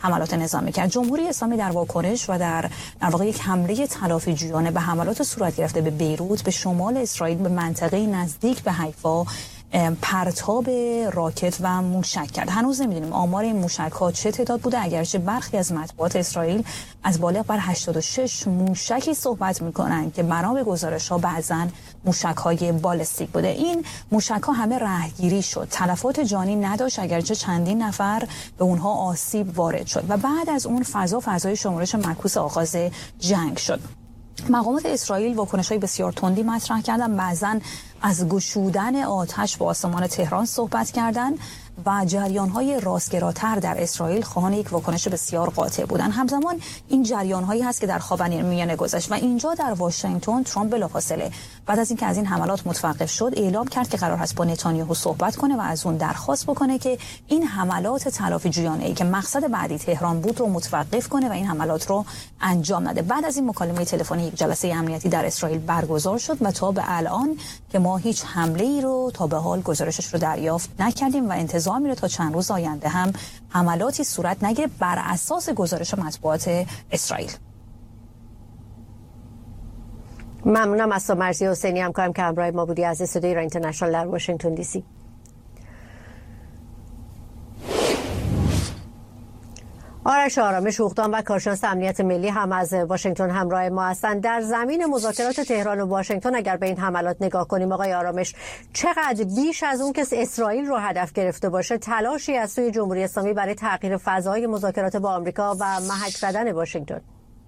حملات نظامی کرد. جمهوری اسلامی در واکنش و در واقع یک حمله تلافی‌جویانه به حملات صورت گرفته به بیروت، به شمال اسرائیل، به منطقه نزدیک به حیفا پرتاب راکت و موشک کرد. هنوز نمیدونیم آمار این موشک‌ها چه تعداد بوده، اگرچه برخی از مطبوعات اسرائیل از بالغ بر 86 موشکی صحبت میکنن که بنا به گزارش‌ها بعضاً موشک‌های بالستیک بوده. این موشک‌ها همه رهگیری شد، تلفات جانی نداشت، اگرچه چندین نفر به اونها آسیب وارد شد و بعد از اون فضای شمارش معکوس آغاز جنگ شد. مقامات اسرائیل واکنش‌های بسیار تندی مطرح کردن، بعضاً از گشودن آتش به آسمان تهران صحبت کردن و جریان‌های راستگراتر در اسرائیل خواهان یک واکنش بسیار قاطع بودن. همزمان این جریان‌هایی هست که در خاورمیانه گذشت و اینجا در واشنگتن ترامپ بلافاصله بعد از اینکه از این حملات متوقف شد اعلام کرد که قرار هست با نتانیاهو صحبت کنه و از اون درخواست بکنه که این حملات تلافی‌جویانه‌ای که مقصد بعدی تهران بود رو متوقف کنه و این حملات رو انجام نده. بعد از این مکالمه تلفنی یک جلسه امنیتی در اسرائیل برگزار شد و تا به الان که ما هیچ حمله‌ای رو تا به حال گزارشش رو دریافت نکردیم و انتظار میره تا چند روز آینده هم حملاتی صورت نگیره بر اساس گزارش مطبوعات اسرائیل. ممنونم از تو مرضی حسینی، همکارم که همراه ما بودی از استودیوی ایران اینترنشنال در واشنگتن دی سی. آرش آرامش، حقوقدان و کارشناس امنیت ملی هم از واشنگتن همراه ما هستند. در زمین مذاکرات تهران و واشنگتن اگر به این حملات نگاه کنیم آقای آرامش، چقدر بیش از اون که اسرائیل رو هدف گرفته باشه تلاشی از سوی جمهوری اسلامی برای تغییر فضای مذاکرات با آمریکا و محک زدن واشنگتن؟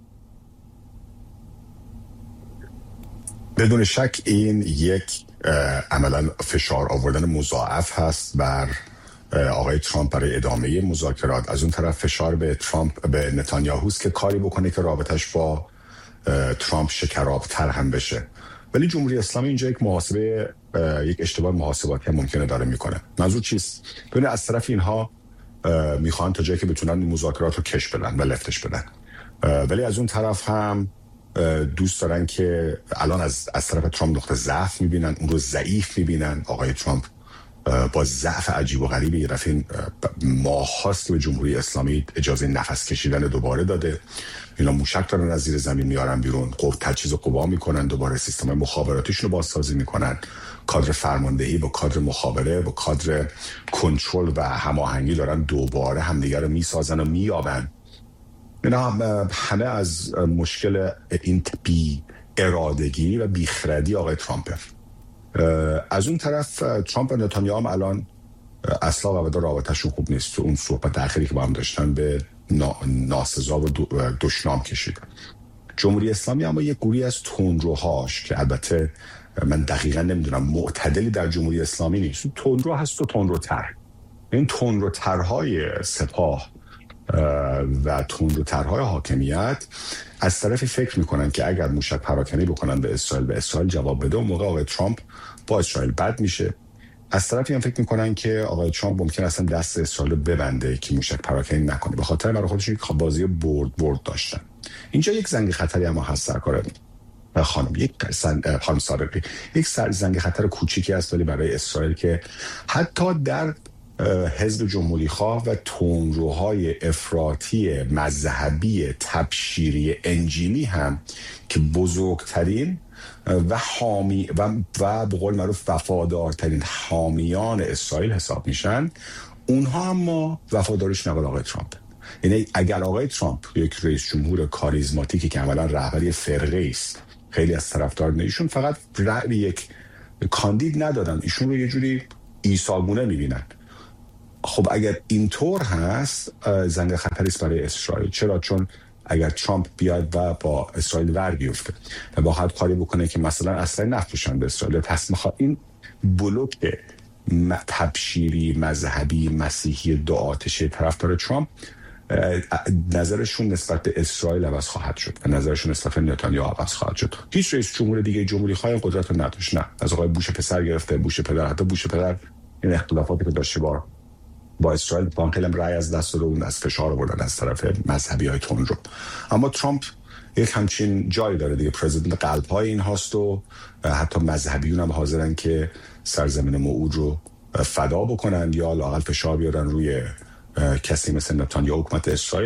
بدون شک این یک عملا فشار آوردن مضاعف هست بر آقای ترامپ برای ادامه مذاکرات. از اون طرف فشار به نتانیاهوست که کاری بکنه که رابطش با ترامپ شکراب‌تر هم بشه. ولی جمهوری اسلامی اینجا یک اشتباه محاسباتی هم ممکنه داره میکنه. منظور چیست؟ ببینید از طرف اینها میخوان تا جایی که بتونن مذاکرات رو کش بدن و لفتش بدن، ولی از اون طرف هم دوست دارن که الان از طرف ترامپ نقطه ضعف میبینن، اون رو ضعیف میبینن. آقای ترامپ با ضعف عجیب و غریبی رفتین ماهاست که به جمهوری اسلامی اجازه نفس کشیدن دوباره داده. اینا موشک دارن از زیر زمین میارن بیرون، تجهیز قوا میکنن، دوباره سیستم مخابراتیشون رو بازسازی میکنن، کادر فرماندهی با کادر مخابره با کادر کنترل و هماهنگی دارن دوباره همدیگه رو میسازن و میابن. اینا همه از مشکل این بی ارادگی و بیخردی آقای ترامپ. از اون طرف ترامپ و نتانیاهو هم الان اصلا و رابطه‌شون خوب نیست. اون صحبت اخیری که با هم داشتن به ناسزا و دشنام کشید. جمهوری اسلامی اما یک گروهی از تندروهاش که البته من دقیقا نمیدونم معتدلی در جمهوری اسلامی نیست، تندرو هست و تندروتر. این تندروترهای سپاه و تندروترهای حاکمیت از طرفی فکر میکنن که اگر موشک پراکنی بکنن به اسرائیل جواب بده، اون موقع آقای ترامپ با اسرائیل بد میشه. از طرفی هم فکر میکنن که آقای ترامپ ممکن اصلا دست اسرائیل ببنده که موشک پراکنی نکنه، به خاطر برای خودشون یک بازی برد داشتن. اینجا یک زنگ خطری اما هست سرکار خانم، خانم صادقی، یک زنگ خطر کوچیکی هست ولی برای اسرائیل که حتی در حزب جمهوری خواه و تندروهای افراطی مذهبی تبشیری انجیلی هم که بزرگترین و حامی و به قول معروف وفادارترین حامیان اسرائیل حساب میشن، اونها هم وفادارش نقل آقای ترامپ. یعنی اگر آقای ترامپ یک رئیس جمهور کاریزماتیکی که عملا رهبری فرقه است، خیلی از طرفداران ایشون فقط یک کاندید ندادن، ایشون رو یه جوری عیساگونه میبینن. خب اگر اینطور هست زنگ خطری است برای اسرائیل. چرا؟ چون اگر ترامپ بیاد و با اسرائیل ور بیفته و باید کاری بکنه که مثلا اصلا نفروشن به اسرائیل، پس میخواد این بلوک تبشیری مذهبی مسیحی دو آتشه طرفدار ترامپ نظرشون نسبت به اسرائیل عوض خواهد شد و نظرشون نسبت به نتانیاهو عوض خواهد شد. هیچ رئیس جمهور دیگه جمهوری خواه قدرت رو نداشت. نه، از آقای بوش پسر گرفته بوش پدر، حتی بوش پدر این اختلافاتی که داشته با اسرائیل با خیلی رأی از دست داده، اون از فشار آوردن از طرف مذهبی‌های تندرو. اما ترامپ یک همچین جایی داره دیگه، پرزیدنت قلب‌های این هاست و حتی مذهبیون هم حاضرن که سرزمین موعود رو فدا بکنن یا لااقل فشار بیارن روی کسی مثل نتانیاهو حکومت اسرائیل